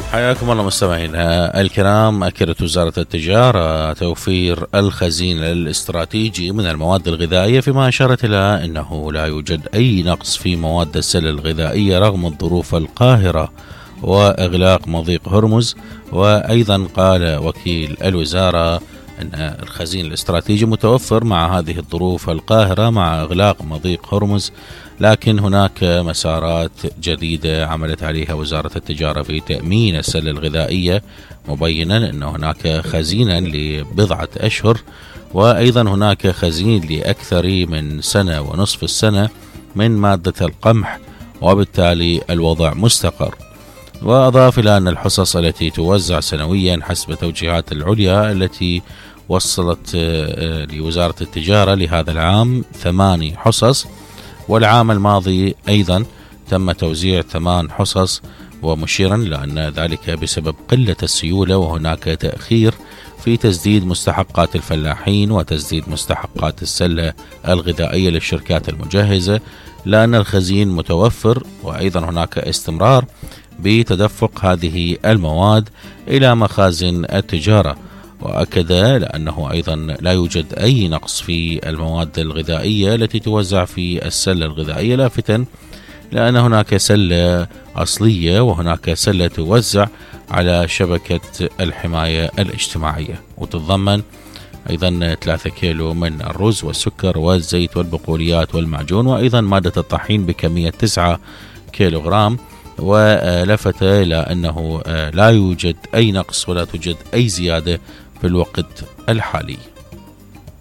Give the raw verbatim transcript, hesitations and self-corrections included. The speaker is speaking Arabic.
حياكم الله مستمعينا الكرام. أكدت وزارة التجارة توفير الخزين الاستراتيجي من المواد الغذائية، فيما أشارت إلى أنه لا يوجد أي نقص في مواد السلة الغذائية رغم الظروف القاهرة وإغلاق مضيق هرمز. وأيضا قال وكيل الوزارة أن الخزين الاستراتيجي متوفر مع هذه الظروف القاهرة مع إغلاق مضيق هرمز، لكن هناك مسارات جديدة عملت عليها وزارة التجارة في تأمين السلة الغذائية، مبينا أن هناك خزينا لبضعة أشهر، وأيضا هناك خزين لأكثر من سنة ونصف السنة من مادة القمح، وبالتالي الوضع مستقر. وأضاف إلى أن الحصص التي توزع سنويا حسب توجيهات العليا التي وصلت لوزارة التجارة لهذا العام ثماني حصص، والعام الماضي أيضا تم توزيع ثمان حصص، ومشيرا لأن ذلك بسبب قلة السيولة وهناك تأخير في تسديد مستحقات الفلاحين وتسديد مستحقات السلة الغذائية للشركات المجهزة، لأن الخزين متوفر، وأيضا هناك استمرار بتدفق هذه المواد إلى مخازن التجارة. وأكد لأنه أيضا لا يوجد أي نقص في المواد الغذائية التي توزع في السلة الغذائية، لافتا لأن هناك سلة أصلية وهناك سلة توزع على شبكة الحماية الاجتماعية، وتتضمن أيضا ثلاثة كيلو من الرز والسكر والزيت والبقوليات والمعجون، وأيضا مادة الطحين بكمية تسعة كيلو غرام. ولفت إلى أنه لا يوجد أي نقص ولا توجد أي زيادة في الوقت الحالي.